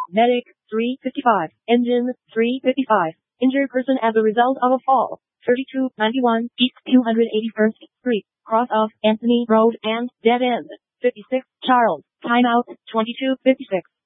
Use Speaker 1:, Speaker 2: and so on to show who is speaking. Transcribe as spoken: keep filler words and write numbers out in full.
Speaker 1: Medic, three fifty-five. Engine, three fifty-five. Injured person as a result of a fall, thirty-two ninety-one East two hundred eighty-first Street, cross of Anthony Road and dead end, fifty-six Charles, timeout, twenty-two fifty-six.